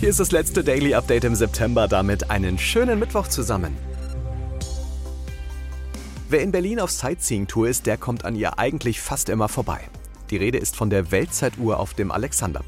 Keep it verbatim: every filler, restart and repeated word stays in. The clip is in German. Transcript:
Hier ist das letzte Daily Update im September. Damit einen schönen Mittwoch zusammen. Wer in Berlin auf Sightseeing-Tour ist, der kommt an ihr eigentlich fast immer vorbei. Die Rede ist von der Weltzeituhr auf dem Alexanderplatz.